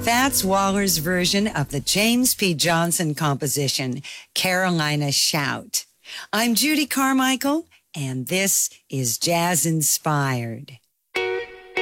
Fats Waller's version of the James P. Johnson composition, Carolina Shout. I'm Judy Carmichael, and this is Jazz Inspired.